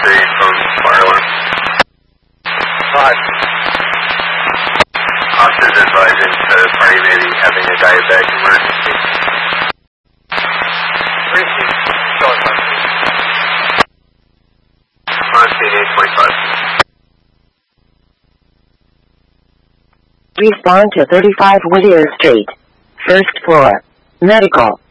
Street from fire alarm. 5. Officers advising that a party may be having a diabetic emergency. 3 Chief. Showing on scene. On scene 825. Respond to 35 Whittier Street. First floor. Medical.